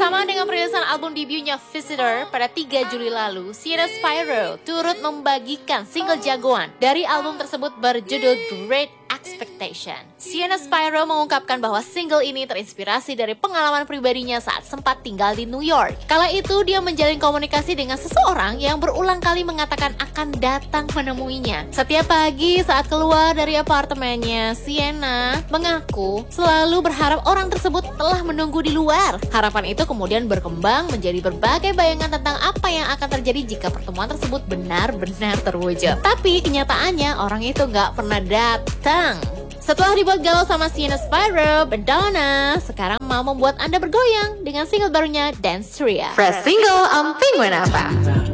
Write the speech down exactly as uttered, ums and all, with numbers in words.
Bersamaan dengan perilisan album debutnya Visitor pada tiga Juli lalu, Sienna Spyro turut membagikan single jagoan dari album tersebut berjudul Great Expectation. Sienna Spyro mengungkapkan bahwa single ini terinspirasi dari pengalaman pribadinya saat sempat tinggal di New York. Kala itu dia menjalin komunikasi dengan seseorang yang berulang kali mengatakan akan datang menemuinya. Setiap pagi saat keluar dari apartemennya, Sienna mengaku selalu berharap orang tersebut telah menunggu di luar. Harapan itu kemudian berkembang menjadi berbagai bayangan tentang apa yang akan terjadi jika pertemuan tersebut benar-benar terwujud. Tapi kenyataannya orang itu nggak pernah datang. Setelah dibuat galau sama Sienna Spyro, Madonna sekarang mau membuat Anda bergoyang dengan single barunya Dance Ria. Fresh single on Penguin F M.